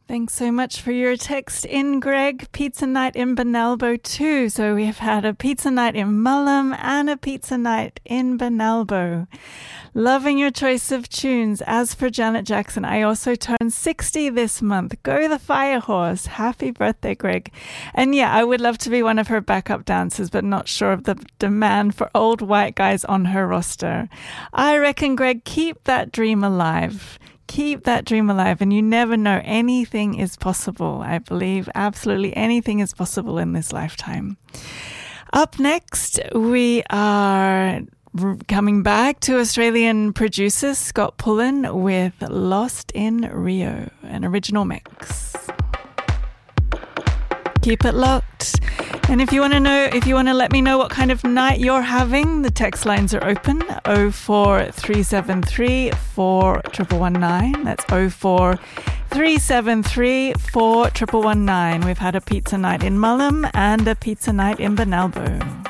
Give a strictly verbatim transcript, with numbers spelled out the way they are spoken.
Thanks so much for your text in, Greg. Pizza night in Benalbo too. So we've had a pizza night in Mullum and a pizza night in Benalbo. Loving your choice of tunes. As for Janet Jackson, I also turned sixty this month. Go the Fire Horse. Happy birthday, Greg. And yeah, I would love to be one of her backup dancers, but not sure of the demand for old white guys on her roster. I reckon, Greg, keep that dream alive. Keep that dream alive, and you never know. Anything is possible. I believe absolutely anything is possible in this lifetime. Up next, we are coming back to Australian producer Scott Pullen with Lost in Rio, an original mix. Keep it locked. And if you want to know, if you want to let me know what kind of night you're having, the text lines are open. oh four three seven three four one one nine. That's oh four three seven three four one one nine. We've had a pizza night in Mullum and a pizza night in Benalbo.